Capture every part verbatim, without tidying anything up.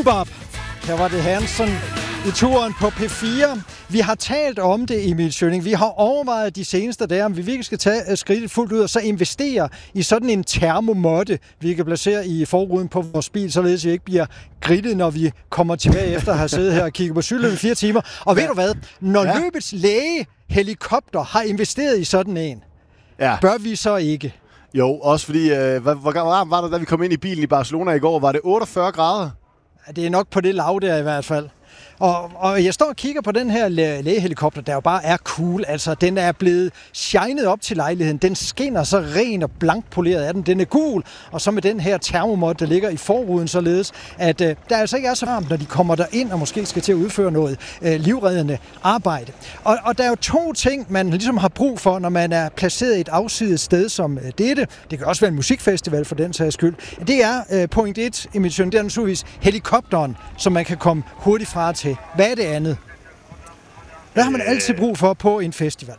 MMMBop. Her var det Hanson i turen på P fire. Vi har talt om det, Emil Schønning. Vi har overvejet de seneste dage, om vi virkelig skal tage skridtet fuldt ud og så investere i sådan en termomåtte, vi kan placere i forruden på vores bil, således vi ikke bliver grillet, når vi kommer tilbage efter at have siddet her og kigget på cyklen i fire timer. Og ved ja. du hvad? Når ja. løbets læge helikopter har investeret i sådan en, ja. bør vi så ikke? Jo, også fordi, øh, hvor, hvor varmt var det, da vi kom ind i bilen i Barcelona i går? Var det otteogfyrre grader? Ja, det er nok på det lav der i hvert fald. Og, og jeg står og kigger på den her læ- lægehelikopter, der jo bare er cool. Altså, den er blevet shined op til lejligheden. Den skinner så ren og blankpoleret af den. Den er gul. Og så med den her termomåtte, der ligger i forruden, således, at øh, der altså ikke er så varmt, når de kommer derind og måske skal til at udføre noget øh, livreddende arbejde. Og, og der er jo to ting, man ligesom har brug for, når man er placeret et afsides sted som øh, dette. Det kan også være en musikfestival for den sags skyld. Det er øh, point et, Emil Schønning, det er naturligvis helikopteren, som man kan komme hurtigt fra til. Hvad er det andet? Hvad har man altid brug for på en festival?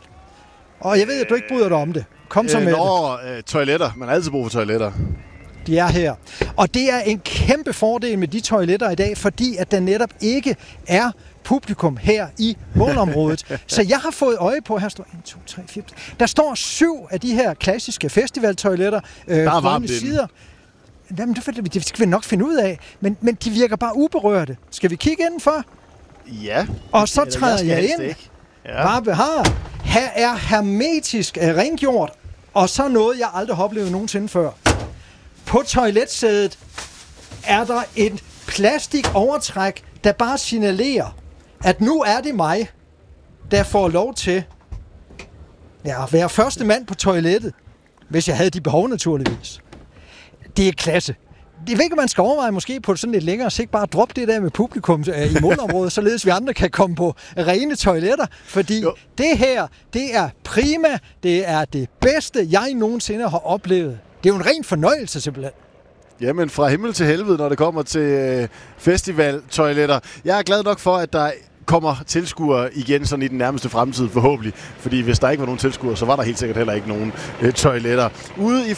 Og jeg ved, at du ikke bryder dig om det. Kom så med øh, Nå, øh, toiletter. Man har altid brug for toiletter. De er her. Og det er en kæmpe fordel med de toiletter i dag, fordi at der netop ikke er publikum her i målområdet. Så jeg har fået øje på, her står en, to, tre, fire. Der står syv af de her klassiske festivaltoiletter. Øh, der er varmt sider. Jamen, det skal vi nok finde ud af. Men, men de virker bare uberørte. Skal vi kigge indenfor? Ja. Og så træder jeg, jeg ind. Ja. Bare har. Her er hermetisk rengjort. Og så noget, jeg aldrig har oplevet nogensinde før. På toiletsædet er der et plastikovertræk, der bare signalerer, at nu er det mig, der får lov til ja, at være første mand på toilettet. Hvis jeg havde de behov, naturligvis. Det er klasse. Jeg ved ikke, om man skal overveje måske på sådan lidt længere sigt, bare droppe det der med publikum i målområdet, således vi andre kan komme på rene toiletter, fordi jo. det her, det er prima, det er det bedste, jeg nogensinde har oplevet. Det er jo en ren fornøjelse simpelthen. Jamen, fra himmel til helvede, når det kommer til øh, festivaltoiletter. Jeg er glad nok for, at der kommer tilskuere igen sådan i den nærmeste fremtid forhåbentlig, fordi hvis der ikke var nogen tilskuere, så var der helt sikkert heller ikke nogen øh, toiletter. Ude i